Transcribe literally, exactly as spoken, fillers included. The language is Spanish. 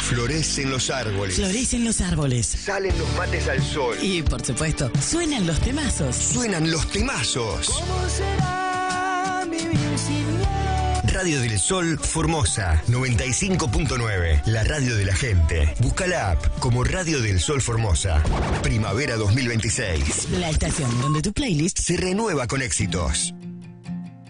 Florecen los árboles. Florecen los árboles. Salen los mates al sol. Y, por supuesto, suenan los temazos. Suenan los temazos. ¿Cómo será vivir sin miedo? Radio del Sol Formosa, noventa y cinco punto nueve. La radio de la gente. Busca la app como Radio del Sol Formosa. Primavera dos mil veintiséis. La estación donde tu playlist se renueva con éxitos.